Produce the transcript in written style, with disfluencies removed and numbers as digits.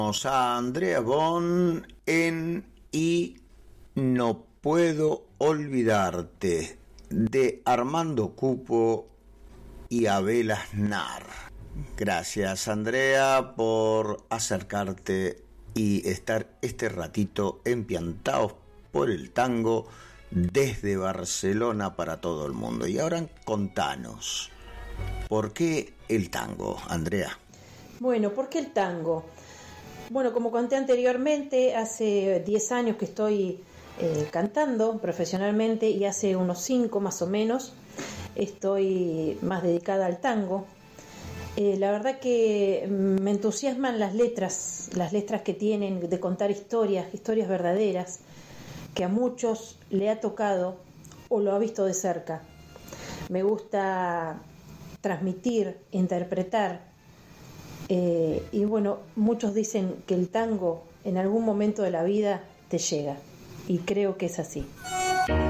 A Andrea Bon en Y no puedo olvidarte, de Armando Cupo y Abel Aznar. Gracias, Andrea, por acercarte y estar este ratito empiantados por el tango desde Barcelona para todo el mundo. Y ahora contanos, ¿por qué el tango, Andrea? Bueno, ¿por qué el tango? Bueno, como conté anteriormente, hace 10 años que estoy cantando profesionalmente y hace unos 5 más o menos estoy más dedicada al tango. La verdad que me entusiasman las letras que tienen de contar historias verdaderas que a muchos le ha tocado o lo ha visto de cerca. Me gusta transmitir, interpretar. Y bueno, muchos dicen que el tango en algún momento de la vida te llega, y creo que es así.